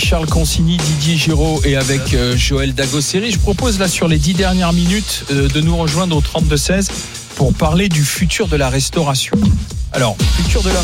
Charles Consigny, Didier Giraud et avec Joël Dagosseri. Je propose là sur les 10 dernières minutes de nous rejoindre au 32-16 pour parler du futur de la restauration. Alors, futur de la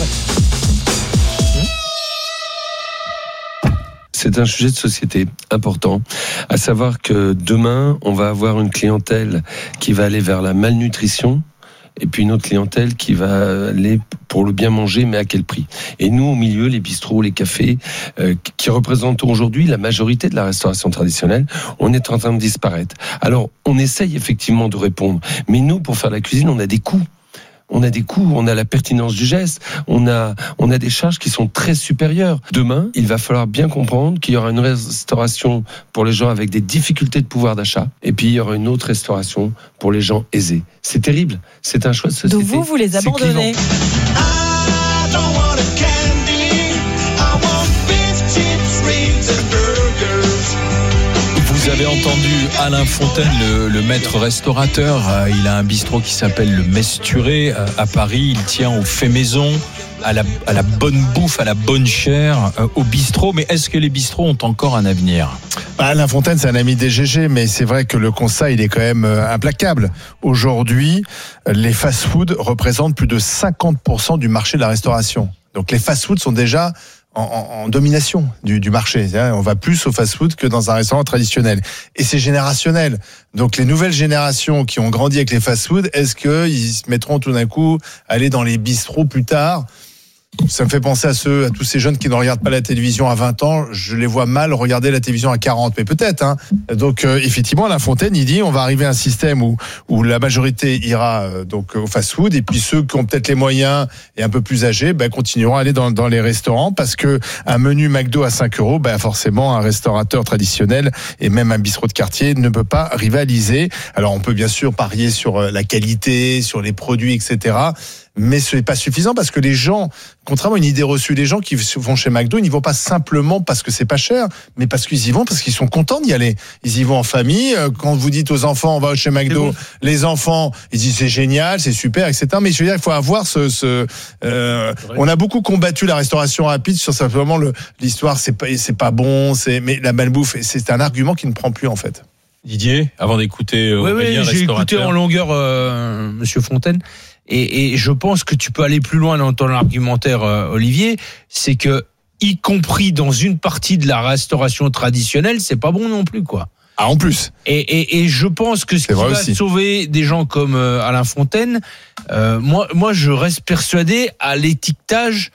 C'est un sujet de société important, à savoir que demain, on va avoir une clientèle qui va aller vers la malnutrition et puis une autre clientèle qui va aller pour le bien manger, mais à quel prix ? Et nous, au milieu, les bistrots, les cafés, qui représentent aujourd'hui la majorité de la restauration traditionnelle, on est en train de disparaître. Alors, on essaye effectivement de répondre, mais nous, pour faire la cuisine, on a des coûts. On a la pertinence du geste, on a des charges qui sont très supérieures. Demain, il va falloir bien comprendre qu'il y aura une restauration pour les gens avec des difficultés de pouvoir d'achat, et puis il y aura une autre restauration pour les gens aisés. C'est terrible, c'est un choix de société. Donc vous les abandonnez. Vous avez entendu Alain Fontaine, le maître restaurateur. Il a un bistrot qui s'appelle le Mesturé à Paris. Il tient au fait maison, à la bonne bouffe, à la bonne chair, au bistrot. Mais est-ce que les bistrots ont encore un avenir ? Alain Fontaine, c'est un ami des GG, mais c'est vrai que le constat, il est quand même implacable. Aujourd'hui, les fast-foods représentent plus de 50% du marché de la restauration. Donc les fast-foods sont déjà en domination du marché. On va plus au fast-food que dans un restaurant traditionnel. Et c'est générationnel. Donc les nouvelles générations qui ont grandi avec les fast-foods, est-ce qu'ils se mettront tout d'un coup à aller dans les bistrots plus tard ? Ça me fait penser à tous ces jeunes qui ne regardent pas la télévision à 20 ans. Je les vois mal regarder la télévision à 40, mais peut-être. Donc, effectivement, Alain Fontaine, il dit on va arriver à un système où la majorité ira donc au fast-food, et puis ceux qui ont peut-être les moyens et un peu plus âgés continueront à aller dans les restaurants, parce que un menu McDo à 5 €, forcément, un restaurateur traditionnel et même un bistrot de quartier ne peut pas rivaliser. Alors, on peut bien sûr parier sur la qualité, sur les produits, etc., mais ce n'est pas suffisant, parce que les gens, contrairement à une idée reçue, les gens qui vont chez McDo, ils n'y vont pas simplement parce que c'est pas cher, mais parce qu'ils y vont, parce qu'ils sont contents d'y aller. Ils y vont en famille. Quand vous dites aux enfants, on va chez McDo, les enfants, ils disent c'est génial, c'est super, etc. Mais je veux dire, il faut avoir on a beaucoup combattu la restauration rapide sur simplement l'histoire, c'est pas bon, mais la malbouffe, c'est un argument qui ne prend plus, en fait. Didier, avant d'écouter Aurélien, j'ai écouté en longueur Monsieur Fontaine. Et je pense que tu peux aller plus loin dans ton argumentaire, Olivier. C'est que, y compris dans une partie de la restauration traditionnelle, c'est pas bon non plus, quoi. Ah, en plus. Et je pense que ce qui va sauver des gens comme Alain Fontaine, moi, je reste persuadé à l'étiquetage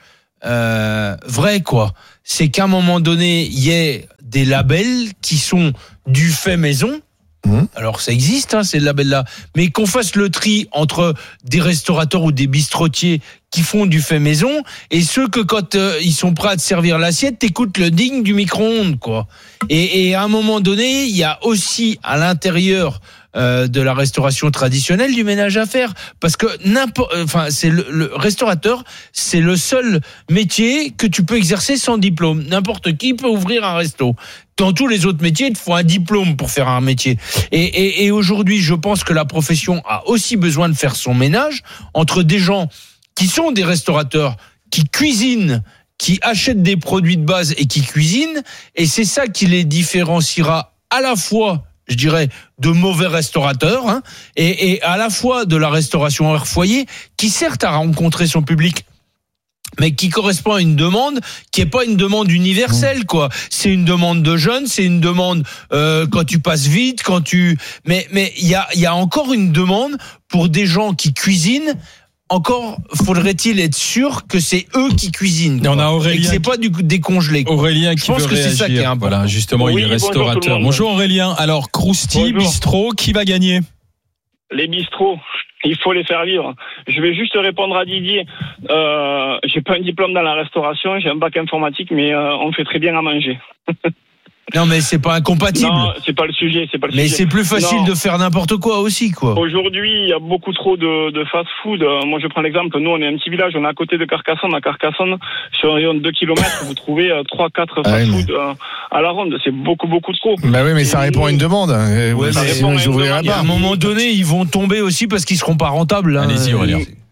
vrai, quoi. C'est qu'à un moment donné, il y ait des labels qui sont du fait maison. Alors ça existe, ces labels-là, mais qu'on fasse le tri entre des restaurateurs ou des bistrotiers qui font du fait maison et ceux que quand ils sont prêts à te servir l'assiette, t'écoutes le ding du micro-ondes, quoi. Et à un moment donné, il y a aussi à l'intérieur de la restauration traditionnelle du ménage à faire, parce que c'est le restaurateur, c'est le seul métier que tu peux exercer sans diplôme. N'importe qui peut ouvrir un resto. Dans tous les autres métiers, il te faut un diplôme pour faire un métier. Et aujourd'hui, je pense que la profession a aussi besoin de faire son ménage entre des gens qui sont des restaurateurs, qui cuisinent, qui achètent des produits de base et qui cuisinent. Et c'est ça qui les différenciera à la fois, je dirais, de mauvais restaurateurs, et à la fois de la restauration hors foyer, qui certes a rencontré son public, mais qui correspond à une demande qui est pas une demande universelle, quoi. C'est une demande de jeunes, c'est une demande quand tu passes vite, mais il y a encore une demande pour des gens qui cuisinent. Encore faudrait-il être sûr que c'est eux qui cuisinent. On a Aurélien, et que c'est pas du coup décongelé, quoi. Aurélien qui Je pense veut que réagir. c'est ça qui est important. Voilà, justement, il est restaurateur. Bonjour Aurélien. Alors, Crousti, bistrot, qui va gagner ? Les bistrots, il faut les faire vivre. Je vais juste répondre à Didier. J'ai pas un diplôme dans la restauration, j'ai un bac informatique, mais on fait très bien à manger. Non, mais c'est pas incompatible. Non, c'est pas le sujet, Mais c'est plus facile de faire n'importe quoi aussi, quoi. Aujourd'hui, il y a beaucoup trop de fast-food. Moi, je prends l'exemple. Nous, on est un petit village. On est à côté de Carcassonne. À Carcassonne, sur un rayon de 2 km, vous trouvez 3-4 fast-food à la ronde. C'est beaucoup trop. Bah oui, mais ça répond à une demande. À un moment donné, ils vont tomber aussi parce qu'ils seront pas rentables. Allez-y, Aurélien.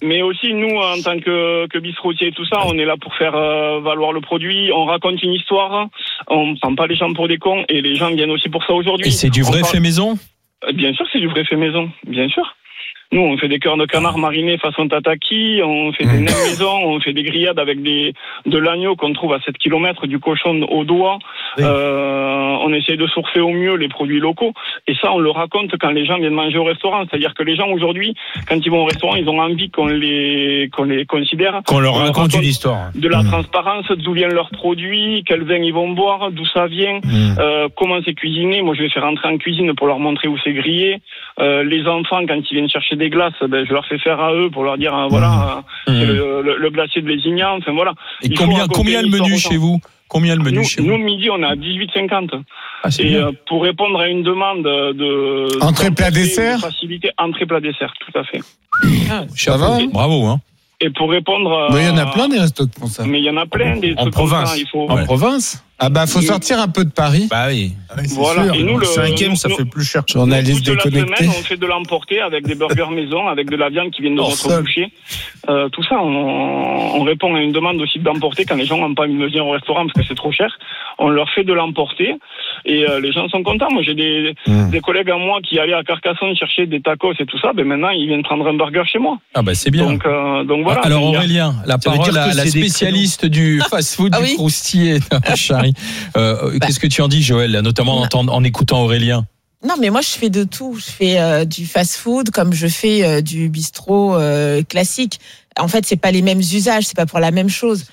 Mais aussi, nous, en tant que bistrotier et tout ça, on est là pour faire valoir le produit. On raconte une histoire. On prend pas les gens pour des cons. Et les gens viennent aussi pour ça aujourd'hui. Et c'est du vrai fait maison ? Bien sûr, c'est du vrai fait maison. Bien sûr. Nous, on fait des cœurs de canard marinés façon tataki, on fait des nems maison, on fait des grillades avec de l'agneau qu'on trouve à 7 km, du cochon au doigt. Oui. On essaie de sourcer au mieux les produits locaux. Et ça, on le raconte quand les gens viennent manger au restaurant. C'est-à-dire que les gens, aujourd'hui, quand ils vont au restaurant, ils ont envie qu'on les considère. Qu'on leur raconte une histoire. De la transparence, d'où viennent leurs produits, quel vin ils vont boire, d'où ça vient, comment c'est cuisiné. Moi, je vais faire rentrer en cuisine pour leur montrer où c'est grillé. Les enfants, quand ils viennent chercher des glaces, ben, je leur fais faire à eux pour leur dire, c'est le glacier de Lézignan, enfin voilà. Et combien le menu chez vous? Combien le menu chez vous? Nous, midi, on est à 18,50. Et pour répondre à une demande de entrée plat dessert, facilité, entrée plat dessert, tout à fait. Ça va, bravo, hein. Et pour répondre, il y en a plein des restos qui font ça. Mais il y en a plein des trucs province. Comme ça, il faut. En province. Ah bah faut sortir un peu de Paris. Bah oui. Voilà. Sûr. Et nous, le 5e, ça fait plus cher. Journaliste déconnecté. La semaine, on fait de l'emporter avec des burgers maison, avec de la viande qui vient de notre boucher. Tout ça, on répond à une demande aussi d'emporter quand les gens n'ont pas envie de venir au restaurant parce que c'est trop cher. On leur fait de l'emporter et les gens sont contents. Moi, j'ai des collègues à moi qui allaient à Carcassonne chercher des tacos et tout ça. Ben maintenant, ils viennent prendre un burger chez moi. Ah bah c'est bien. Donc voilà. Alors Aurélien, la parole à la spécialiste du fast-food du croustillé, Charry. Qu'est-ce que tu en dis, Joël, notamment en écoutant Aurélien? Non, mais moi je fais de tout. Je fais du fast-food comme je fais du bistrot classique. En fait, c'est pas les mêmes usages, c'est pas pour la même chose.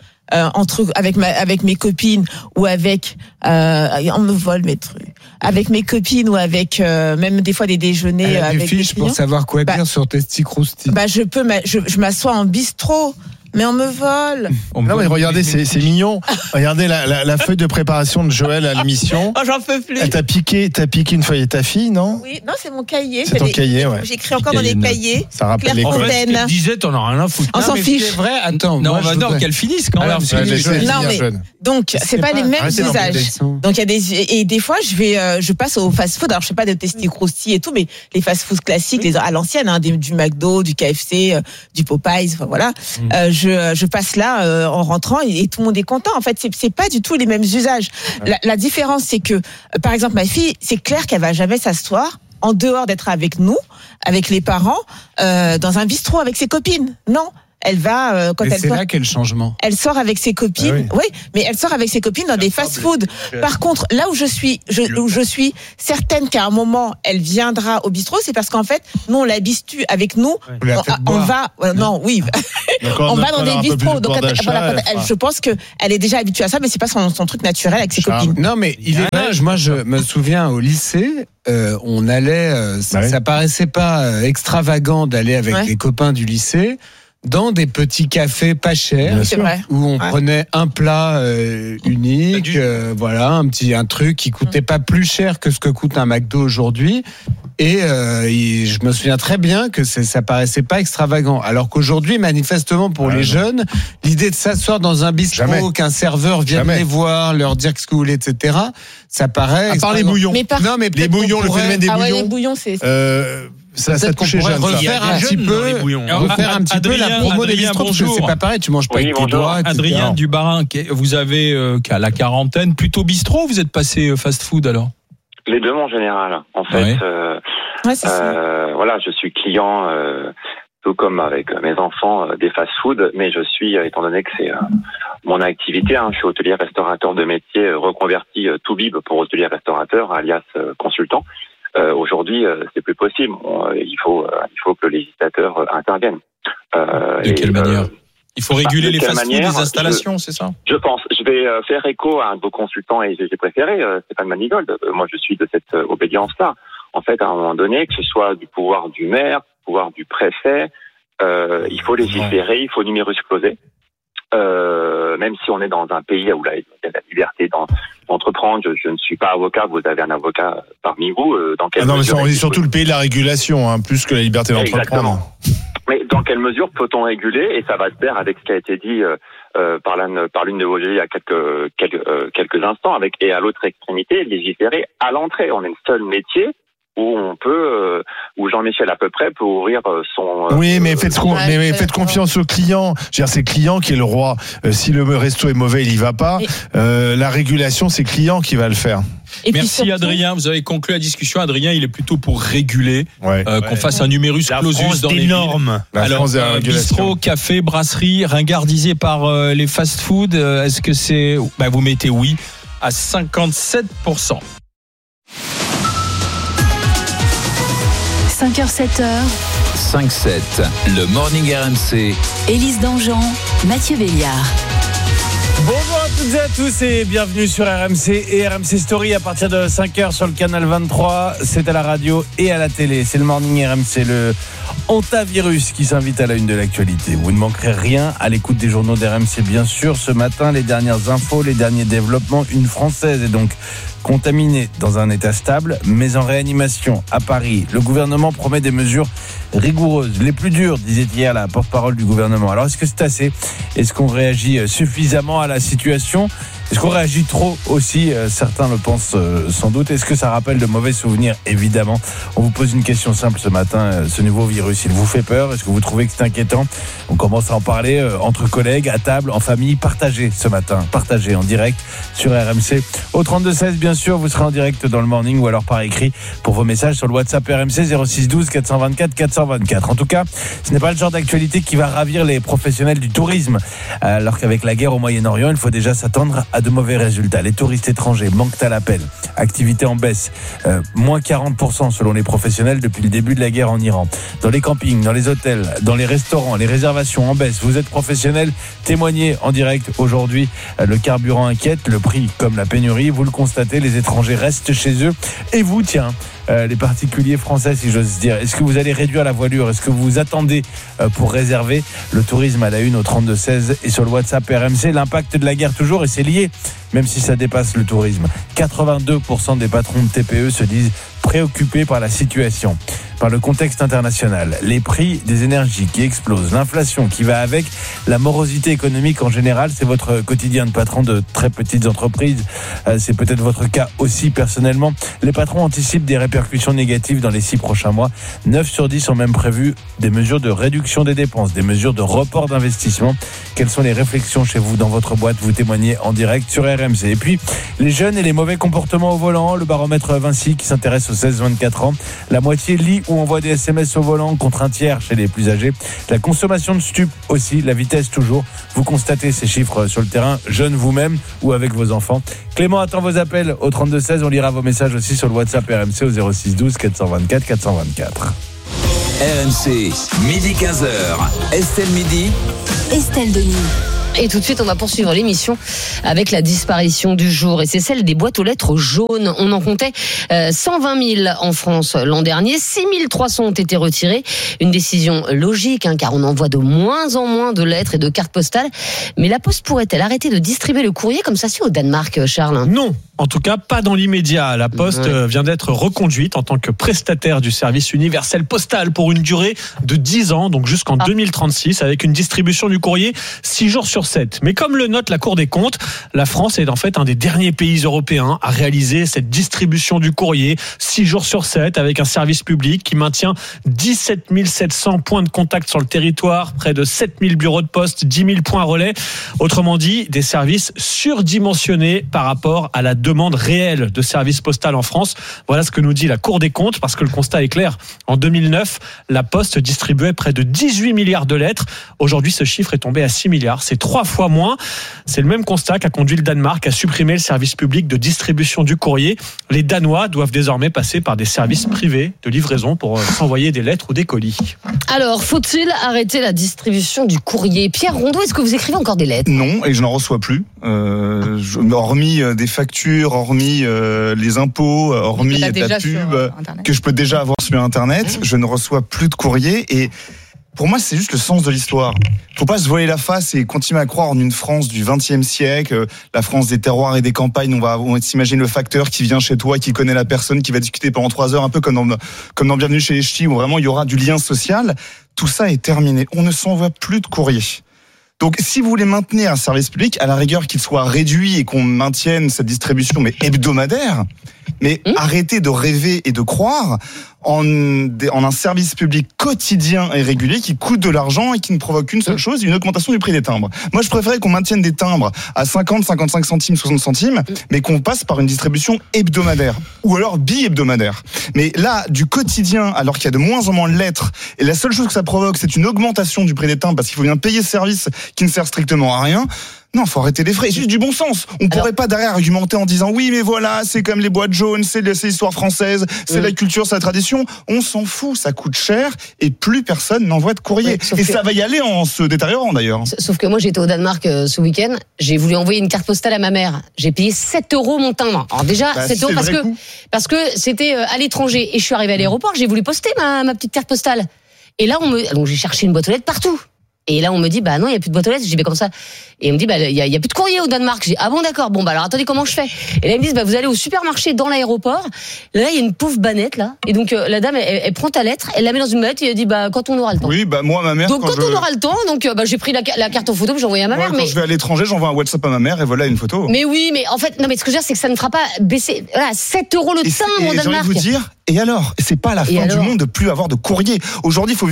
Avec mes copines ou avec on me vole mes trucs. Avec mes copines ou avec même des fois des déjeuners avec des fiches pour savoir quoi dire sur Testi Crousti. Je m'assois en bistrot. Mais on me vole. Non mais regardez, c'est mignon. Regardez la feuille de préparation de Joël à l'émission. Oh, j'en peux plus. T'as piqué une feuille à ta fille, non? Oui, non, c'est mon cahier. C'est ton cahier, ouais. J'écris encore dans les cahiers. Ça rappelle les cours. En fait, ce disait, t'en as rien à foutre. On s'en fiche. C'est vrai. Attends. Non, qu'elle finisse quand même. Non mais donc c'est pas les mêmes usages. Donc il y a des fois je passe au fast-food. Alors je sais pas de Testi Crousti et tout, mais les fast-food classiques, à l'ancienne, du McDo, du KFC, du Popeyes, enfin voilà. Je passe là en rentrant et tout le monde est content. En fait, c'est pas du tout les mêmes usages. La différence, c'est que, par exemple, ma fille, c'est clair qu'elle va jamais s'asseoir en dehors d'être avec nous, avec les parents, dans un bistrot avec ses copines. Non. Elle va c'est là qu'est le changement. Elle sort avec ses copines. Oui, mais elle sort avec ses copines dans des fast-food. Par contre, là où je suis certaine qu'à un moment elle viendra au bistrot, c'est parce qu'en fait, nous on l'habitue avec nous. On va on va dans des bistrots. Donc je pense que elle est déjà habituée à ça, mais c'est pas son truc naturel avec ses copines. Non, mais il est vrai. Moi, je me souviens au lycée, on allait. Ça paraissait pas extravagant d'aller avec les copains du lycée dans des petits cafés pas chers, où on prenait un plat unique, un truc qui coûtait pas plus cher que ce que coûte un McDo aujourd'hui. Et je me souviens très bien que ça paraissait pas extravagant. Alors qu'aujourd'hui, manifestement pour les jeunes, l'idée de s'asseoir dans un bistrot, qu'un serveur vienne les voir, leur dire ce que vous voulez, etc., ça paraît. À part les bouillons. Les bouillons, le phénomène des bouillons. Les bouillons, c'est. Ça touche les jeunes. Refaire un petit peu la promo des bistrots, parce que c'est pas pareil, tu manges pas avec tes doigts. Adrien Dubarin, vous avez qu'à la quarantaine, plutôt bistrot, vous êtes passé fast-food alors? Les deux en général. En fait, je suis client, tout comme avec mes enfants, des fast-food, mais je suis, étant donné que c'est mon activité, je suis hôtelier restaurateur de métier reconverti tout bib pour hôtelier restaurateur, alias consultant. Aujourd'hui, c'est plus possible. Il faut que le législateur intervienne. De quelle manière? Il faut réguler les fast-food, les installations, c'est ça? Je pense. Je vais faire écho à un de vos consultants et j'ai préféré, Stéphane Manigold. Moi, je suis de cette obédience-là. En fait, à un moment donné, que ce soit du pouvoir du maire, du pouvoir du préfet, il faut légiférer, il faut numerus clauser. Même si on est dans un pays où il y a la liberté d'entreprendre, je ne suis pas avocat, vous avez un avocat parmi vous. Dans quelle mesure on est surtout le pays de la régulation, plus que la liberté d'entreprendre. Exactement. Mais dans quelle mesure peut-on réguler? Et ça va se faire avec ce qui a été dit par l'une de vos il y a quelques instants, et à l'autre extrémité, légiférer à l'entrée. On est le seul métier où Jean-Michel à peu près peut ouvrir son. Oui, mais faites confiance au client. C'est le client qui est le roi. Si le resto est mauvais, il y va pas. La régulation, c'est le client qui va le faire. Et merci surtout, Adrien, vous avez conclu la discussion. Adrien, il est plutôt pour réguler, qu'on fasse un numerus clausus dans les normes. Alors, bistrot, café, brasserie, ringardisé par les fast-food. Est-ce que c'est vous mettez oui à 57%. 5h, 7h. 5-7, le Morning RMC. Élise Dangean, Mathieu Béliard. Bonjour à toutes et à tous et bienvenue sur RMC et RMC Story à partir de 5h sur le canal 23. C'est à la radio et à la télé. C'est le Morning RMC, le hantavirus qui s'invite à la une de l'actualité. Vous ne manquerez rien à l'écoute des journaux d'RMC, bien sûr. Ce matin, les dernières infos, les derniers développements. Une Française est donc contaminée dans un état stable, mais en réanimation à Paris. Le gouvernement promet des mesures rigoureuses, les plus dures, disait hier la porte-parole du gouvernement. Alors, est-ce que c'est assez ? Est-ce qu'on réagit suffisamment à la situation ? Est-ce qu'on réagit trop aussi ? Certains le pensent sans doute. Est-ce que ça rappelle de mauvais souvenirs ? Évidemment. On vous pose une question simple ce matin. Ce nouveau virus, il vous fait peur ? Est-ce que vous trouvez que c'est inquiétant ? On commence à en parler entre collègues, à table, en famille. Partagez ce matin. Partagez en direct sur RMC. Au 32-16, bien sûr, vous serez en direct dans le morning ou alors par écrit pour vos messages sur le WhatsApp RMC 06 12 424 424. En tout cas, ce n'est pas le genre d'actualité qui va ravir les professionnels du tourisme. Alors qu'avec la guerre au Moyen-Orient, il faut déjà s'attendre à de mauvais résultats. Les touristes étrangers manquent à l'appel. Activité en baisse. Moins 40% selon les professionnels depuis le début de la guerre en Iran. Dans les campings, dans les hôtels, dans les restaurants, les réservations en baisse. Vous êtes professionnel, témoignez en direct aujourd'hui. Le carburant inquiète, le prix comme la pénurie. Vous le constatez, les étrangers restent chez eux. Et vous, tiens, les particuliers français, si j'ose dire, est-ce que vous allez réduire la voilure ? Est-ce que vous vous attendez pour réserver ? Le tourisme à la une au 32-16 et sur le WhatsApp RMC. L'impact de la guerre toujours, et c'est lié, même si ça dépasse le tourisme. 82% des patrons de TPE se disent préoccupés par la situation, par le contexte international, les prix des énergies qui explosent, l'inflation qui va avec, la morosité économique en général. C'est votre quotidien de patron de très petites entreprises. C'est peut-être votre cas aussi personnellement. Les patrons anticipent des répercussions négatives dans les 6 prochains mois. 9 sur 10 ont même prévu des mesures de réduction des dépenses, des mesures de report d'investissement. Quelles sont les réflexions chez vous dans votre boîte ? Vous témoignez en direct sur RMC. Et puis, les jeunes et les mauvais comportements au volant. Le baromètre Vinci qui s'intéresse aux 16-24 ans. La moitié lit ou envoie des SMS au volant, contre un tiers chez les plus âgés. La consommation de stupes aussi, la vitesse toujours. Vous constatez ces chiffres sur le terrain, jeunes vous-même ou avec vos enfants. Clément attend vos appels au 32-16. On lira vos messages aussi sur le WhatsApp RMC au 06 12 424 424. RMC, midi 15h. Estelle Midi. Estelle Denis. Et tout de suite, on va poursuivre l'émission avec la disparition du jour. Et c'est celle des boîtes aux lettres jaunes. On en comptait 120 000 en France l'an dernier. 6 300 ont été retirées. Une décision logique, car on envoie de moins en moins de lettres et de cartes postales. Mais la Poste pourrait-elle arrêter de distribuer le courrier comme ça se fait au Danemark, Charles ? Non, en tout cas pas dans l'immédiat. La Poste vient d'être reconduite en tant que prestataire du service universel postal pour une durée de 10 ans, donc jusqu'en 2036, avec une distribution du courrier 6 jours sur 7. Mais comme le note la Cour des comptes, la France est en fait un des derniers pays européens à réaliser cette distribution du courrier 6 jours sur 7 avec un service public qui maintient 17 700 points de contact sur le territoire, près de 7 000 bureaux de poste, 10 000 points relais. Autrement dit, des services surdimensionnés par rapport à la demande réelle de services postal en France. Voilà ce que nous dit la Cour des comptes, parce que le constat est clair. En 2009, la Poste distribuait près de 18 milliards de lettres. Aujourd'hui, ce chiffre est tombé à 6 milliards. C'est 3 fois moins. C'est le même constat qu'a conduit le Danemark à supprimer le service public de distribution du courrier. Les Danois doivent désormais passer par des services privés de livraison pour s'envoyer des lettres ou des colis. Alors, faut-il arrêter la distribution du courrier ? Pierre Rondeau, est-ce que vous écrivez encore des lettres ? Non, et je n'en reçois plus. Hormis des factures, hormis les impôts, hormis de la pub que je peux déjà avoir sur Internet, je ne reçois plus de courrier. Et pour moi, c'est juste le sens de l'histoire. Faut pas se voiler la face et continuer à croire en une France du XXe siècle, la France des terroirs et des campagnes. On va s'imaginer le facteur qui vient chez toi, qui connaît la personne, qui va discuter pendant 3 heures, un peu comme dans Bienvenue chez les Ch'tis, où vraiment il y aura du lien social. Tout ça est terminé. On ne s'envoie plus de courrier. Donc, si vous voulez maintenir un service public, à la rigueur qu'il soit réduit et qu'on maintienne cette distribution mais hebdomadaire, mais arrêtez de rêver et de croire en un service public quotidien et régulier qui coûte de l'argent et qui ne provoque qu'une seule chose, une augmentation du prix des timbres. Moi, je préférais qu'on maintienne des timbres à 50, 55 centimes, 60 centimes, mais qu'on passe par une distribution hebdomadaire ou alors bi-hebdomadaire. Mais là, du quotidien, alors qu'il y a de moins en moins de lettres, et la seule chose que ça provoque, c'est une augmentation du prix des timbres parce qu'il faut bien payer ce service qui ne sert strictement à rien. Non, faut arrêter les frais. C'est juste du bon sens. On pourrait pas derrière argumenter en disant oui, mais voilà, c'est comme les boîtes jaunes, c'est l'histoire française, c'est la culture, c'est la tradition. On s'en fout, ça coûte cher et plus personne n'envoie de courrier. Et ça va y aller en se détériorant d'ailleurs. Sauf que moi, j'étais au Danemark ce week-end. J'ai voulu envoyer une carte postale à ma mère. J'ai payé 7 € mon timbre. Alors déjà, 7 € parce que c'était à l'étranger. Et je suis arrivée à l'aéroport, j'ai voulu poster ma petite carte postale. Et là, donc j'ai cherché une boîte aux lettres partout. Et là, on me dit, bah non, il n'y a plus de boîte aux lettres. Je dis, mais comment ça? Et on me dit, bah, il y a plus de courrier au Danemark. Je dis, ah bon, d'accord. Bon, bah, alors, attendez, comment je fais? Et là, ils me disent, bah, vous allez au supermarché dans l'aéroport. Là, il y a une pauvre bannette, là. Et donc, la dame, elle prend ta lettre, elle la met dans une mallette et elle dit, bah, quand on aura le temps. Oui, bah, moi, ma mère. Donc, quand on aura le temps, donc, bah, j'ai pris la carte en photo, puis j'ai envoyé à ma mère. Quand je vais à l'étranger, j'envoie un WhatsApp à ma mère et voilà une photo. Mais oui, mais en fait, non, mais ce que je veux dire, c'est que ça ne fera pas baisser, voilà, 7 € le timbre au Danemark. J'ai envie de vous dire, et alors? C'est pas la fin du monde de plus avoir de courrier. Aujourd'hui, il faut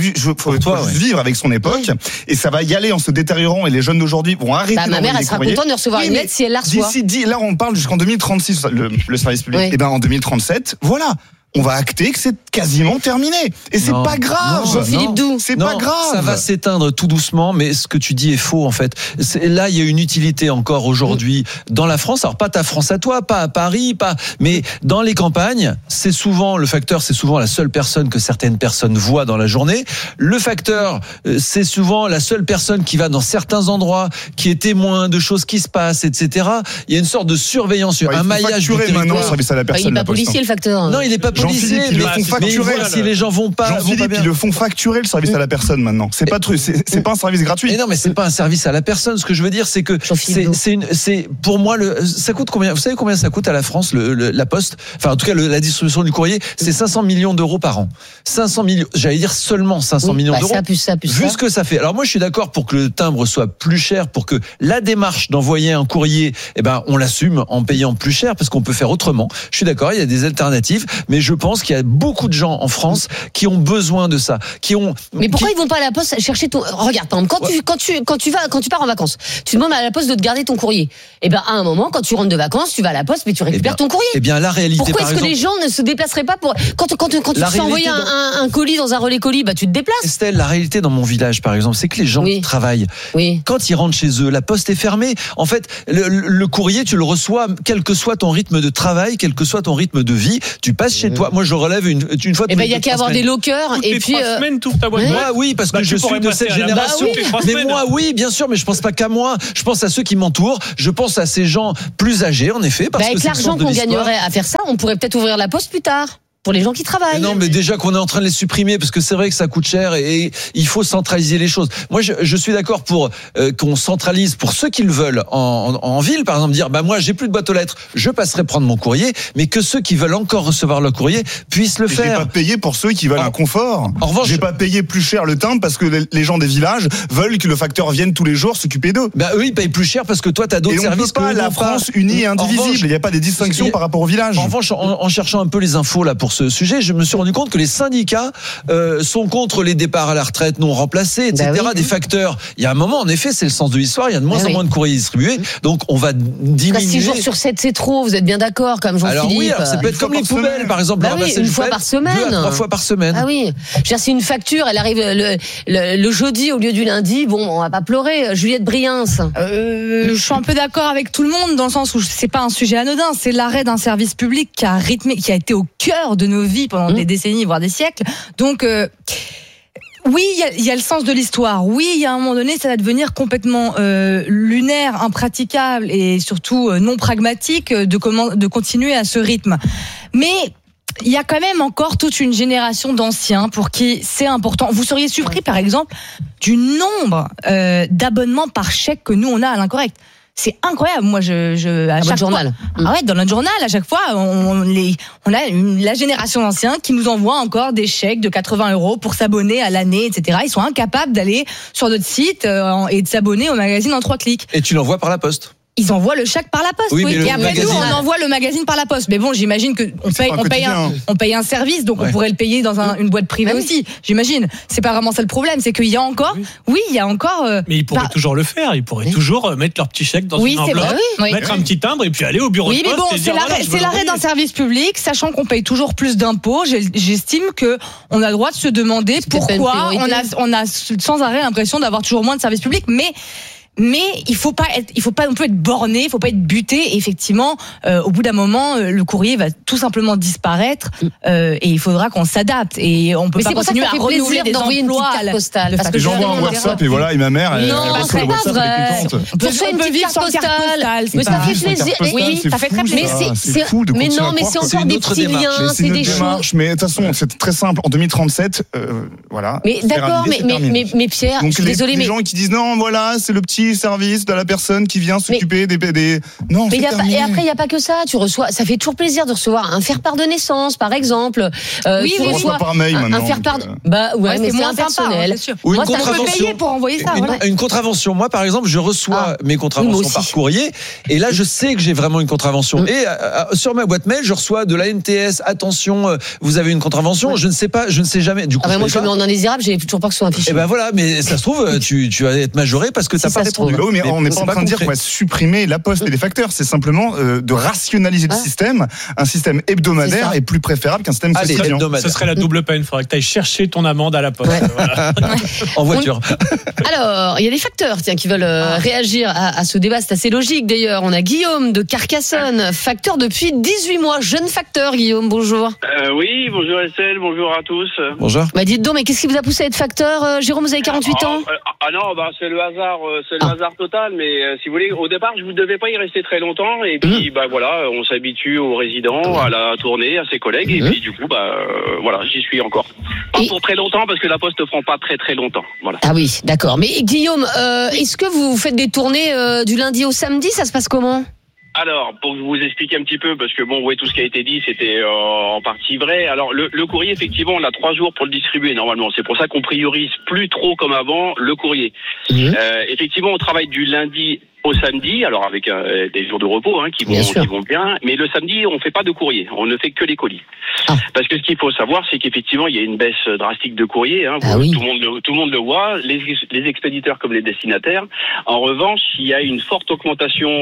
vivre avec son époque. Et ça va y aller en se détériorant et les jeunes d'aujourd'hui vont arrêter d'envoyer des courriers. Ma mère, elle sera contente de recevoir une lettre si elle la reçoit. Là, on parle jusqu'en 2036, le service public. Oui. Et ben, en 2037, voilà. On va acter que c'est quasiment terminé. Et c'est pas grave. Philippe Doux. C'est pas grave. Ça va s'éteindre tout doucement, mais ce que tu dis est faux, en fait. Là, il y a une utilité encore aujourd'hui dans la France. Alors, pas ta France à toi, pas à Paris, mais dans les campagnes, c'est souvent la seule personne que certaines personnes voient dans la journée. Le facteur, c'est souvent la seule personne qui va dans certains endroits, qui est témoin de choses qui se passent, etc. Il y a une sorte de surveillance, un maillage du territoire. Maintenant, service à la personne. Il n'est pas policier, le facteur. Non, il n'est pas policier. Ils le font facturer. Si les gens vont pas, ils le font facturer le service à la personne maintenant. C'est pas un service gratuit. Mais non, mais c'est pas un service à la personne. Ce que je veux dire, c'est que c'est pour moi ça coûte combien? Vous savez combien ça coûte à la France la Poste? Enfin, en tout cas, la distribution du courrier, c'est 500 millions d'euros par an. 500 millions. J'allais dire seulement 500 millions d'euros. Vu ce que ça fait. Alors moi, je suis d'accord pour que le timbre soit plus cher, pour que la démarche d'envoyer un courrier, on l'assume en payant plus cher, parce qu'on peut faire autrement. Je suis d'accord, il y a des alternatives, mais je pense qu'il y a beaucoup de gens en France qui ont besoin de ça, Mais pourquoi ils vont pas à la Poste chercher ton... Regarde, quand tu pars en vacances, tu demandes à la Poste de te garder ton courrier. Et à un moment, quand tu rentres de vacances, tu vas à la Poste, mais tu récupères ton courrier. La réalité. Pourquoi est-ce que les gens ne se déplaceraient pas pour quand tu te fais envoyer un colis dans un relais colis, tu te déplaces. Estelle, la réalité dans mon village, par exemple, c'est que les gens qui travaillent, quand ils rentrent chez eux, la Poste est fermée. En fait, le courrier, tu le reçois, quel que soit ton rythme de travail, quel que soit ton rythme de vie, tu passes chez toi. Moi, je relève une fois. Il y a qu'à avoir des lockers et puis. 3 semaines, t'ouvres ta boîte. Moi, oui, parce que je suis de cette génération. Mais moi, oui, bien sûr, mais je pense pas qu'à moi. Je pense à ceux qui m'entourent. Je pense à ces gens plus âgés, en effet, parce que avec l'argent qu'on gagnerait à faire ça, on pourrait peut-être ouvrir la Poste plus tard. Pour les gens qui travaillent. Non, mais déjà qu'on est en train de les supprimer, parce que c'est vrai que ça coûte cher et il faut centraliser les choses. Moi, je suis d'accord pour qu'on centralise pour ceux qui le veulent en ville, par exemple, dire moi j'ai plus de boîte aux lettres, je passerai prendre mon courrier, mais que ceux qui veulent encore recevoir leur courrier puissent le faire. J'ai pas payé pour ceux qui veulent un confort. En revanche, j'ai pas payé plus cher le timbre parce que les gens des villages veulent que le facteur vienne tous les jours s'occuper d'eux. Eux ils payent plus cher parce que toi t'as d'autres services. Et on peut pas la France unie et indivisible. Il n'y a pas des distinctions par rapport au village. En revanche, en cherchant un peu les infos là pour ce sujet, je me suis rendu compte que les syndicats sont contre les départs à la retraite non remplacés, etc. Des facteurs. Il y a un moment, en effet, c'est le sens de l'histoire. Il y a de moins en moins de courriers distribués. Donc, on va diminuer. 6 jours sur 7, c'est trop. Vous êtes bien d'accord, comme Jean-Philippe. Alors oui, ça peut être comme les poubelles, par exemple. Une fois par semaine. 2 à 3 fois par semaine. Ah oui. C'est une facture. Elle arrive le jeudi au lieu du lundi. Bon, on va pas pleurer. Juliette Briens. Je suis un peu d'accord avec tout le monde dans le sens où c'est pas un sujet anodin. C'est l'arrêt d'un service public qui a été au cœur de nos vies pendant des décennies, voire des siècles. Donc, oui, il y a le sens de l'histoire. Oui, il y a un moment donné, ça va devenir complètement lunaire, impraticable et surtout non pragmatique de continuer à ce rythme. Mais il y a quand même encore toute une génération d'anciens pour qui c'est important. Vous seriez surpris, par exemple, du nombre d'abonnements par chèque que nous, on a à l'Incorrect. C'est incroyable. Moi, à chaque journal. Ah ouais, dans notre journal, à chaque fois, on a la génération d'anciens qui nous envoie encore des chèques de 80 € pour s'abonner à l'année, etc. Ils sont incapables d'aller sur notre site et de s'abonner au magazine en 3 clics. Et tu l'envoies par la poste. Ils envoient le chèque par la poste, oui. Et après, nous, on envoie le magazine par la poste. Mais bon, j'imagine on paye un service, donc on pourrait le payer dans une boîte privée aussi. J'imagine. C'est pas vraiment ça le problème. C'est qu'il y a encore, il y a encore. Mais ils pourraient toujours le faire. Ils pourraient toujours mettre leur petit chèque dans une enveloppe, mettre un petit timbre et puis aller au bureau de poste. Oui, mais bon, c'est l'arrêt d'un service public, sachant qu'on paye toujours plus d'impôts. J'estime que on a le droit de se demander pourquoi on a sans arrêt l'impression d'avoir toujours moins de services publics, mais il faut pas non plus être borné, il faut pas être buté. Et effectivement, au bout d'un moment, le courrier va tout simplement disparaître et il faudra qu'on s'adapte. Et on peut pas continuer à renouveler des emplois une carte postale. Parce que j'envoie un WhatsApp et voilà, et ma mère, elle reçoit le WhatsApp, elle est contente. Pour ça, une petite carte postale. Mais ça fait plaisir. Oui, ça fait très plaisir. C'est fou de continuer à croire. Mais c'est encore des petits liens, c'est des choses. Mais de toute façon, c'est très simple. En 2037, voilà. Mais d'accord, mais Pierre, je suis désolé, mais les gens qui disent non, voilà, c'est le petit service de la personne qui vient s'occuper des non, mais et après il y a pas que ça, tu reçois, ça fait toujours plaisir de recevoir un faire-part de naissance par exemple. Tu reçois par mail maintenant. Un faire-part mais c'est impersonnel. Ou une contravention. Je peux payer pour envoyer ça. Une contravention. Moi par exemple, je reçois mes contraventions par courrier et là je sais que j'ai vraiment une contravention et sur ma boîte mail, je reçois de la NTS, attention, vous avez une contravention, je ne sais jamais. Du coup, moi je le mets en indésirable, j'ai toujours peur que ce soit un fichier. Et ben voilà, mais ça se trouve tu vas être majoré parce que t'as pas répondu. Mais on n'est pas en train de dire qu'on va supprimer la poste et les facteurs. C'est simplement de rationaliser le système. Un système hebdomadaire est plus préférable qu'un système quotidien. Ce serait la double peine. Il faudrait que tu ailles chercher ton amende à la poste. Voilà. En voiture. Alors, il y a des facteurs qui veulent réagir à ce débat. C'est assez logique d'ailleurs. On a Guillaume de Carcassonne, facteur depuis 18 mois. Jeune facteur, Guillaume, bonjour. Oui, bonjour Estelle, bonjour à tous. Bonjour. Dites donc, mais qu'est-ce qui vous a poussé à être facteur Jérôme, vous avez 48 ans non, c'est le hasard, total, mais si vous voulez, au départ, je ne devais pas y rester très longtemps, et puis voilà, on s'habitue aux résidents, à la tournée, à ses collègues, et puis du coup, voilà, j'y suis encore. Pas pour très longtemps, parce que la poste ne prend pas très très longtemps. Voilà. Ah oui, d'accord. Mais Guillaume, est-ce que vous faites des tournées du lundi au samedi? Ça se passe comment? Alors, pour vous expliquer un petit peu, parce que bon, tout ce qui a été dit, c'était en partie vrai. Alors, le courrier, effectivement, on a 3 jours pour le distribuer, normalement. C'est pour ça qu'on priorise plus trop comme avant le courrier. Effectivement, on travaille du lundi au samedi, alors avec des jours de repos qui vont bien, mais le samedi on fait pas de courrier, on ne fait que les colis. Parce que ce qu'il faut savoir, c'est qu'effectivement il y a une baisse drastique de courrier, tout le monde le voit, les expéditeurs comme les destinataires. En revanche, il y a une forte augmentation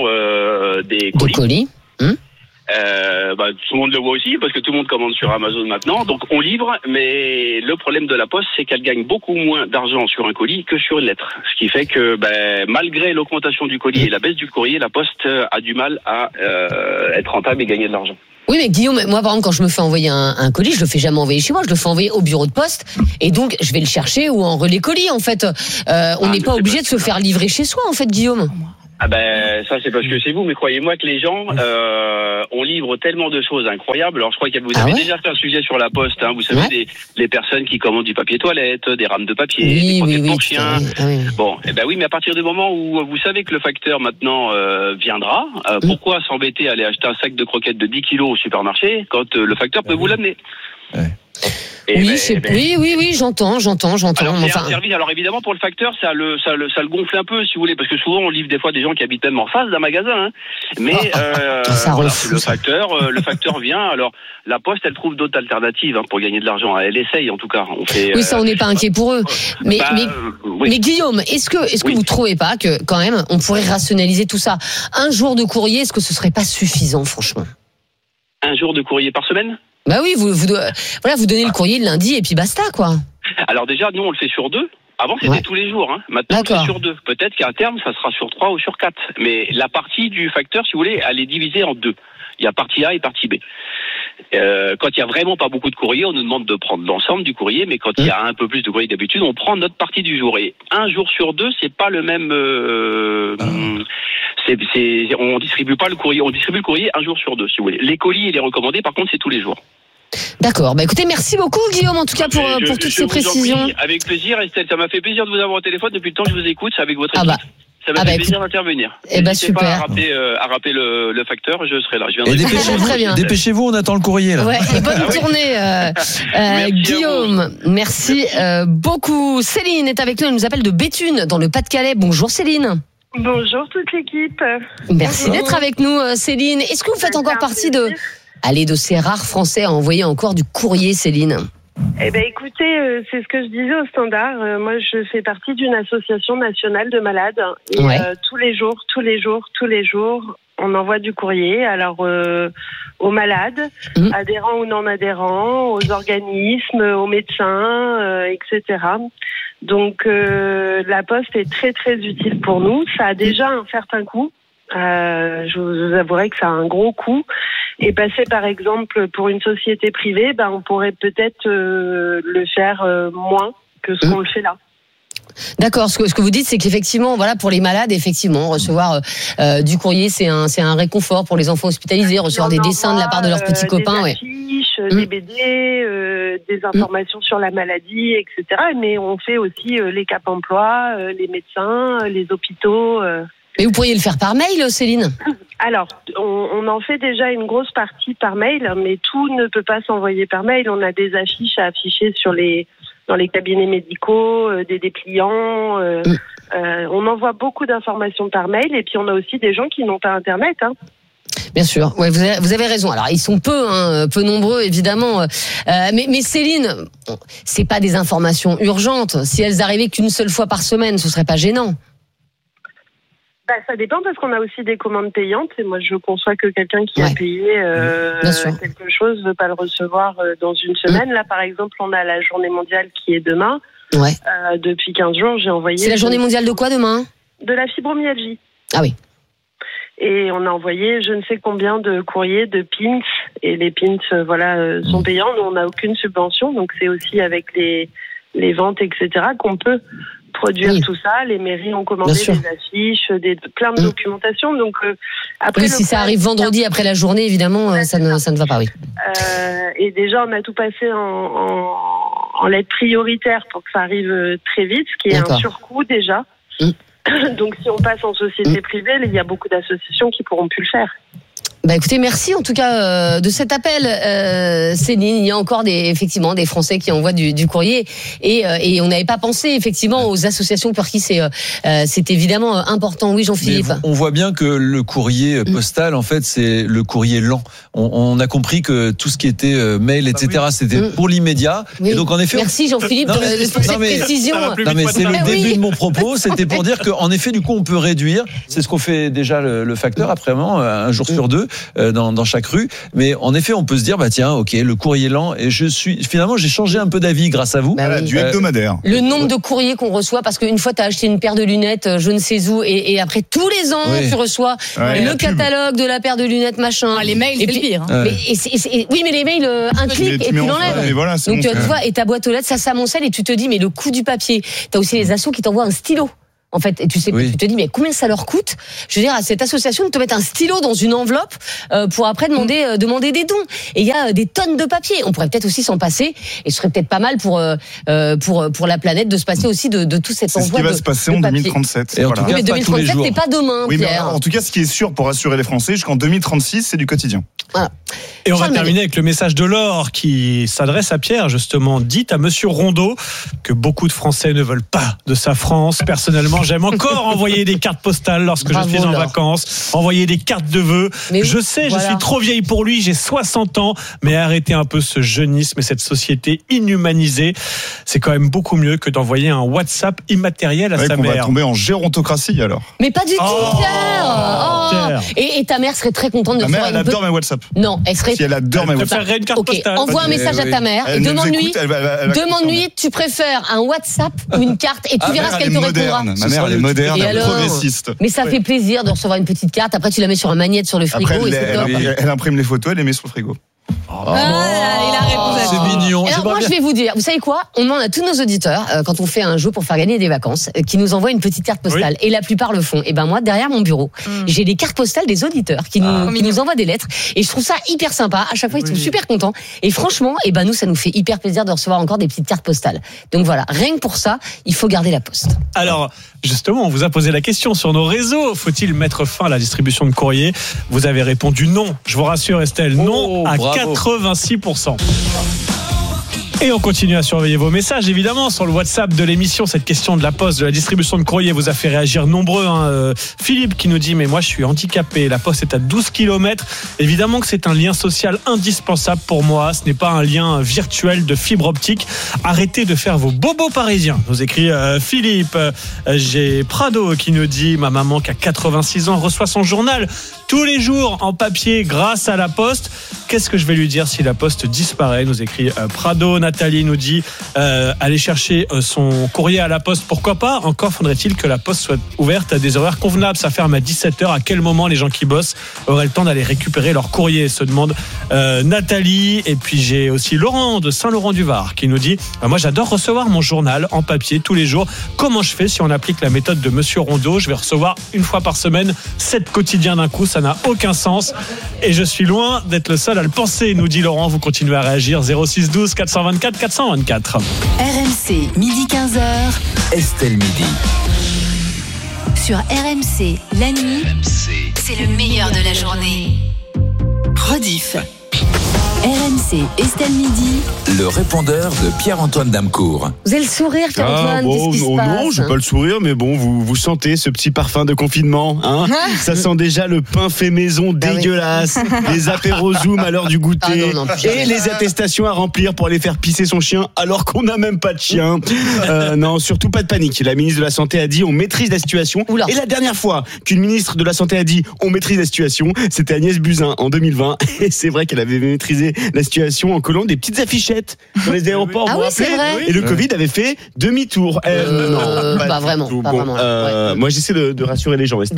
des colis. Tout le monde le voit aussi parce que tout le monde commande sur Amazon maintenant, donc on livre, mais le problème de la poste, c'est qu'elle gagne beaucoup moins d'argent sur un colis que sur une lettre, ce qui fait que malgré l'augmentation du colis et la baisse du courrier, la poste a du mal à être rentable et gagner de l'argent. Oui, mais Guillaume, moi par exemple, quand je me fais envoyer un colis, je le fais jamais envoyer chez moi, je le fais envoyer au bureau de poste, et donc je vais le chercher ou en relais colis en fait. On n'est pas obligé de se faire livrer chez soi en fait, Guillaume. Ça c'est parce que c'est vous, mais croyez-moi que les gens on livre tellement de choses incroyables. Alors je crois que vous avez déjà fait un sujet sur la poste, vous savez, les personnes qui commandent du papier toilette, des rames de papier, des croquettes pour chiens. Bon, oui, mais à partir du moment où vous savez que le facteur maintenant viendra, pourquoi s'embêter à aller acheter un sac de croquettes de 10 kilos au supermarché quand le facteur peut vous l'amener? Oui, j'entends. Alors évidemment pour le facteur, ça le gonfle un peu, si vous voulez, parce que souvent on livre des fois des gens qui habitent même en face d'un magasin. Mais le facteur vient. Alors la poste, elle trouve d'autres alternatives pour gagner de l'argent. Elle essaye en tout cas. On n'est pas inquiet pour eux. Mais Guillaume, est-ce que vous trouvez pas que quand même on pourrait rationaliser tout ça? Un jour de courrier, est-ce que ce serait pas suffisant, franchement? Un jour de courrier par semaine? Vous donnez le courrier le lundi et puis basta, quoi. Alors déjà, nous, on le fait sur 2. Avant, c'était tous les jours. Maintenant, c'est sur 2. Peut-être qu'à terme, ça sera sur 3 ou sur 4. Mais la partie du facteur, si vous voulez, elle est divisée en 2. Il y a partie A et partie B. Quand il y a vraiment pas beaucoup de courrier, on nous demande de prendre l'ensemble du courrier, mais quand il y a un peu plus de courrier d'habitude, on prend notre partie du jour. Et un jour sur 2, c'est pas le même. On distribue pas le courrier, on distribue le courrier un jour sur 2, si vous voulez. Les colis et les recommandés, par contre, c'est tous les jours. D'accord. Écoutez, merci beaucoup Guillaume en tout cas pour toutes ces précisions. Avec plaisir, Estelle, ça m'a fait plaisir de vous avoir au téléphone depuis le temps que je vous écoute avec votre équipe. Ça m'a fait plaisir d'intervenir. Super. Pas à rappeler le facteur, je serai là. Et dépêchez-vous, on attend le courrier là. Ouais, et bonne tournée, Guillaume. Merci beaucoup. Céline est avec nous, elle nous appelle de Béthune, dans le Pas-de-Calais. Bonjour Céline. Bonjour toute l'équipe. Merci d'être avec nous, Céline. Est-ce que vous faites encore partie de ces rares Français à envoyer encore du courrier, Céline? Eh ben écoutez, c'est ce que je disais au standard. Moi, je fais partie d'une association nationale de malades. Et tous les jours, on envoie du courrier. Alors aux malades, adhérents ou non adhérents, aux organismes, aux médecins, etc. Donc la poste est très très utile pour nous. Ça a déjà un certain coût. Je vous avouerai que ça a un gros coût. Et passer par exemple pour une société privée, on pourrait peut-être le faire moins que ce qu'on le fait là. D'accord. Ce que vous dites, c'est qu'effectivement, voilà, pour les malades, effectivement, recevoir du courrier, c'est un réconfort pour les enfants hospitalisés, recevoir des dessins de la part de leurs petits copains. Des affiches, des BD, des informations sur la maladie, etc. Mais on fait aussi les cap emploi, les médecins, les hôpitaux. Mais vous pourriez le faire par mail, Céline? Alors, on en fait déjà une grosse partie par mail, mais tout ne peut pas s'envoyer par mail. On a des affiches à afficher dans les cabinets médicaux, des dépliants. On envoie beaucoup d'informations par mail, et puis on a aussi des gens qui n'ont pas Internet. Bien sûr, ouais, vous avez raison. Alors ils sont peu nombreux évidemment, mais Céline, c'est pas des informations urgentes. Si elles arrivaient qu'une seule fois par semaine, ce serait pas gênant? Ça dépend, parce qu'on a aussi des commandes payantes, et moi je conçois que quelqu'un qui a payé quelque chose ne veut pas le recevoir dans une semaine. Là par exemple, on a la journée mondiale qui est demain. Depuis 15 jours, j'ai envoyé... C'est la journée mondiale de quoi demain? De la fibromyalgie. Ah oui. Et on a envoyé je ne sais combien de courriers, de pins, et les pins sont payants. Nous on n'a aucune subvention, donc c'est aussi avec les ventes, etc. qu'on peut produire tout ça. Les mairies ont commandé des affiches, plein de documentation. Donc après, si ça arrive vendredi après la journée, évidemment, ça ne va pas, oui. Et déjà, on a tout passé en lettre prioritaire pour que ça arrive très vite, ce qui est un surcoût déjà. Donc si on passe en société privée, il y a beaucoup d'associations qui pourront plus le faire. Écoutez, merci en tout cas de cet appel, Céline. Il y a encore effectivement des Français qui envoient du courrier, et on n'avait pas pensé effectivement aux associations pour qui c'est évidemment important. Oui, Jean-Philippe. On voit bien que le courrier postal, en fait, c'est le courrier lent. On a compris que tout ce qui était mail, etc., c'était pour l'immédiat. Oui. Et donc en effet. Merci Jean-Philippe pour cette précision. Non mais c'est le début de mon propos. C'était pour dire qu'en effet, du coup, on peut réduire. C'est ce qu'on fait déjà le facteur après un jour sur deux. Dans chaque rue, mais en effet on peut se dire tiens, ok, le courrier lent, et finalement j'ai changé un peu d'avis grâce à vous. Du hebdomadaire. Le nombre de courriers qu'on reçoit, parce qu'une fois t'as acheté une paire de lunettes je ne sais où, et après tous les ans tu reçois le catalogue de la paire de lunettes machin. Les mails, c'est le pire. Oui, mais les mails, un clic et tu l'enlèves. Donc tu vois, et ta boîte aux lettres ça s'amoncelle, et tu te dis mais le coût du papier. T'as aussi les assos qui t'envoient un stylo. En fait, et tu te dis mais combien ça leur coûte? Je veux dire, à cette association de te mettre un stylo dans une enveloppe pour après demander des dons. Et il y a des tonnes de papier. On pourrait peut-être aussi s'en passer, et ce serait peut-être pas mal pour la planète de se passer aussi de tout cet envoi de papier. C'est ce qui va se passer en 2037. Et en tout cas, mais 2037, c'est pas demain, oui, Pierre. En tout cas, ce qui est sûr pour rassurer les Français, jusqu'en 2036, c'est du quotidien. Voilà. Et on va terminer avec le message de Laure qui s'adresse à Pierre, justement. Dites à Monsieur Rondeau que beaucoup de Français ne veulent pas de sa France. Personnellement, j'aime encore envoyer des cartes postales lorsque je suis en vacances, envoyer des cartes de vœux. Je sais, je suis trop vieille pour lui, j'ai 60 ans, mais arrêtez un peu ce jeunisme et cette société inhumanisée. C'est quand même beaucoup mieux que d'envoyer un WhatsApp immatériel à sa mère. On va tomber en gérontocratie alors. Mais pas du tout, Pierre. Et ta mère serait très contente de ta mère, elle adore mes WhatsApp. Non, elle serait. Si elle adore mes WhatsApp. Une carte postale. Envoie un message à ta mère et demande-lui, tu préfères un WhatsApp ou une carte, et tu verras ce qu'elle te répondra. Ma mère, elle est moderne, elle est progressiste. Mais ça fait plaisir de recevoir une petite carte. Après, tu la mets sur un magnète sur le frigo. Après, et c'est top. elle imprime les photos, elle les met sur le frigo. Il a répondu. C'est mignon. Alors moi, je vais vous dire, vous savez quoi? On demande à tous nos auditeurs, quand on fait un jeu pour faire gagner des vacances, qui nous envoient une petite carte postale. Et la plupart le font. Et moi, derrière mon bureau, j'ai des cartes postales des auditeurs qui nous envoient des lettres. Et je trouve ça hyper sympa. À chaque fois, ils sont super contents. Et franchement, nous, ça nous fait hyper plaisir de recevoir encore des petites cartes postales. Donc voilà, rien que pour ça, il faut garder la poste. Alors, Justement, on vous a posé la question sur nos réseaux. Faut-il mettre fin à la distribution de courrier? Vous avez répondu non. Je vous rassure, Estelle, non à bravo. 86%. Et on continue à surveiller vos messages, évidemment, sur le WhatsApp de l'émission. Cette question de la poste, de la distribution de courrier vous a fait réagir nombreux. Philippe qui nous dit, mais moi je suis handicapé, la poste est à 12 km. Évidemment que c'est un lien social indispensable pour moi. Ce n'est pas un lien virtuel de fibre optique. Arrêtez de faire vos bobos parisiens, nous écrit Philippe. J'ai Prado qui nous dit, ma maman qui a 86 ans reçoit son journal tous les jours en papier grâce à la poste. Qu'est-ce que je vais lui dire si la poste disparaît, nous écrit Prado. Nathalie nous dit aller chercher son courrier à la poste, pourquoi pas. Encore faudrait-il que la poste soit ouverte à des horaires convenables. Ça ferme à 17h. À quel moment les gens qui bossent auraient le temps d'aller récupérer leur courrier, se demande Nathalie. Et puis j'ai aussi Laurent de Saint-Laurent-du-Var qui nous dit moi j'adore recevoir mon journal en papier tous les jours. Comment je fais si on applique la méthode de Monsieur Rondeau? Je vais recevoir une fois par semaine 7 quotidiens d'un coup, ça n'a aucun sens et je suis loin d'être le seul à le penser, nous dit Laurent. Vous continuez à réagir 06 12 424 424. RMC, midi 15h. Estelle Midi. Sur RMC, la nuit, c'est le meilleur de la journée. Rediff. RMC, Estelle Midi. Le répondeur de Pierre-Antoine Damecourt. Vous avez le sourire, Pierre-Antoine, qu'est-ce qui se passe? Non, j'ai pas le sourire, mais bon, vous sentez ce petit parfum de confinement, hein? Ça sent déjà le pain fait maison dégueulasse, les apéros Zoom à l'heure du goûter, et les attestations à remplir pour aller faire pisser son chien alors qu'on n'a même pas de chien. Non, surtout pas de panique. La ministre de la Santé a dit on maîtrise la situation. Oula. Et la dernière fois qu'une ministre de la Santé a dit on maîtrise la situation, c'était Agnès Buzyn en 2020. Et c'est vrai qu'elle avait maîtrisé la situation en collant des petites affichettes dans les aéroports. Ah oui, c'est vrai. Et le Covid avait fait demi-tour. Non, pas vraiment. Pas vraiment. Moi, j'essaie de rassurer les gens. Vous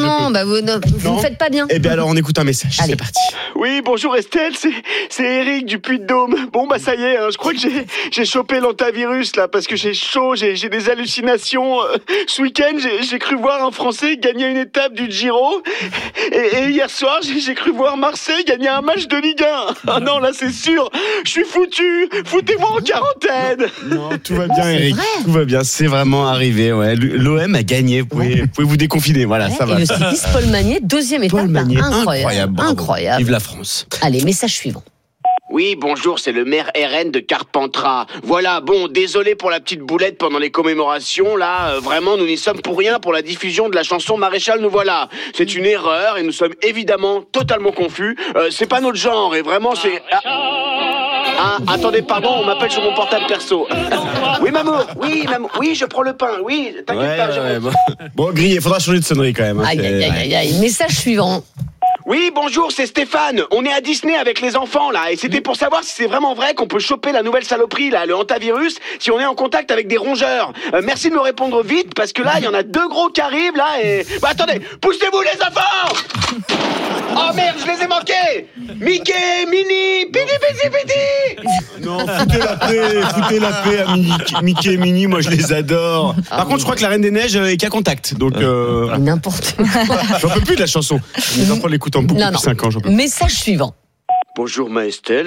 ne faites pas bien. Eh bien, alors, on écoute un message. Allez. C'est parti. Oui, bonjour Estelle, c'est Eric du Puy-de-Dôme. Bon, bah ça y est, hein, je crois que j'ai chopé l'antavirus là, parce que j'ai chaud, j'ai des hallucinations. Ce week-end, j'ai cru voir un Français gagner une étape du Giro. Et hier soir, j'ai cru voir Marseille gagner un match de Ligue 1. Ah non, là c'est sûr, je suis foutu. Foutez-moi en quarantaine. Non, tout va bien, Eric. Tout va bien, c'est vraiment arrivé. Ouais. L'OM a gagné. Vous pouvez vous déconfiner. Voilà, ça va. Et le cycliste Paul Magnier, deuxième étape. Incroyable. Vive la France. Allez, message suivant. Oui, bonjour, c'est le maire RN de Carpentras. Voilà, bon, désolé pour la petite boulette pendant les commémorations, là, vraiment, nous n'y sommes pour rien pour la diffusion de la chanson Maréchal nous voilà. C'est une erreur et nous sommes évidemment totalement confus. C'est pas notre genre et vraiment c'est... attendez, pardon, on m'appelle sur mon portable perso. Oui, mamour, oui, je prends le pain, oui, t'inquiète pas. Bon, grillé, faudra changer de sonnerie quand même. Hein, aïe. Message suivant. Oui, bonjour, c'est Stéphane. On est à Disney avec les enfants, là. Et c'était pour savoir si c'est vraiment vrai qu'on peut choper la nouvelle saloperie, là, le hantavirus, si on est en contact avec des rongeurs. Merci de me répondre vite, parce que là, il y en a 2 gros qui arrivent, là, et... Bah, attendez, poussez-vous, les enfants! Oh merde, je les ai manqués! Mickey, Minnie, Pidi! Non, foutez la paix à Mickey et Minnie, moi je les adore. Par contre, je crois que la Reine des Neiges est qu'à contact, donc... N'importe quoi. J'en peux plus de la chanson. Les enfants l'écoutent en boucle depuis 5 ans. Message suivant. Bonjour ma Estelle,